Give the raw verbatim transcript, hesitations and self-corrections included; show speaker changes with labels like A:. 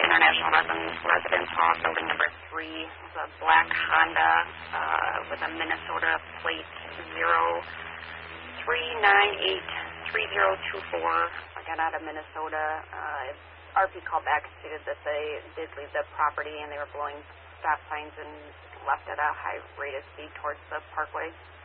A: International Residence, Residence Hall, building number three. It's a black Honda uh, with a Minnesota plate zero three nine eight three zero two four. Again, out of Minnesota. Uh, R P called back and stated that they did leave the property and they were blowing stop signs and left at a high rate of speed towards the parkway.